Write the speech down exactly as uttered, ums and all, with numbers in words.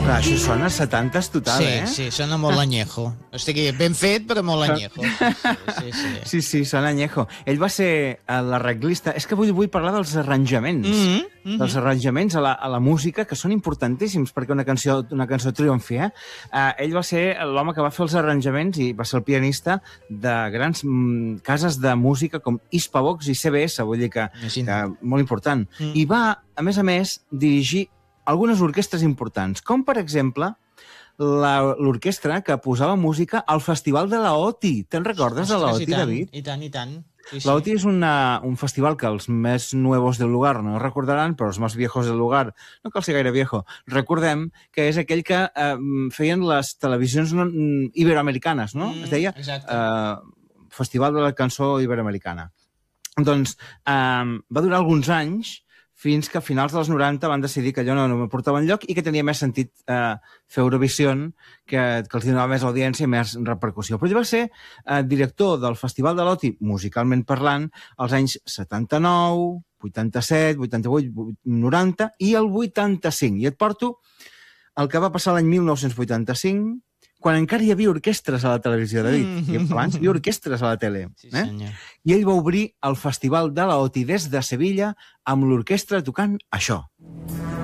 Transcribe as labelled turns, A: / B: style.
A: Clar, això sona a setantes total,
B: sí,
A: eh?
B: Sí, sona molt añejo. O sigui, ben fet, però molt añejo. Sí, sí.
A: Sí, sí, sona añejo. Ell va ser l'arreglista... És que vull, vull parlar dels arranjaments.
B: Mm -hmm, mm -hmm.
A: Dels arranjaments a la, a la música, que són importantíssims perquè una cançó, una cançó triomfi, eh? Uh, ell va ser l'home que va fer els arranjaments i va ser el pianista de grans mm, cases de música com Hispavox i C B S, vull dir que, que molt important. Mm. I va, a més a més, dirigir algunes orquestres importants, com, per exemple, l'orquestra que posava música al Festival de la O T I. Te'n recordes de la O T I, David?
B: I tant, i tant. Sí, sí.
A: La O T I és una, un festival que els més nuevos del lugar no recordaran, però els més viejos del lugar, no cal ser gaire viejo, recordem que és aquell que eh, feien les televisions no, iberoamericanes, no? Mm, es deia eh, Festival de la Cançó Iberoamericana. Doncs eh, va durar alguns anys, fins que a finals dels noranta van decidir que allò no, no portava enlloc i que tenia més sentit eh, fer Eurovision, que, que els donava més audiència i més repercussió. Però ell va ser eh, director del Festival de l'O T I, musicalment parlant, als anys setanta-nou, vuitanta-set, vuitanta-vuit, noranta i el vuitanta-cinc. I et porto el que va passar l'any mil nou-cents vuitanta-cinc, quan encara hi havia orquestres a la televisió, David. Mm -hmm. I abans hi havia orquestres a la tele.
B: Sí,
A: eh? I ell va obrir el Festival de la O T I des de Sevilla amb l'orquestra tocant això.